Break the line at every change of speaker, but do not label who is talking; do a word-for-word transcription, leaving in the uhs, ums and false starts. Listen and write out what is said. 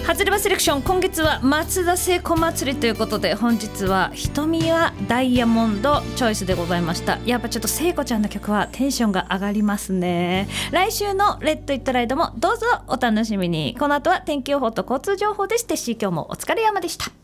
ハズレバセレクション、今月は松田聖子祭りということで、本日は瞳はダイヤモンドチョイスでございました。やっぱちょっと聖子ちゃんの曲はテンションが上がりますね。来週のレッドイットライドもどうぞお楽しみに。この後は天気予報と交通情報です。テッシー、今日もお疲れ山でした。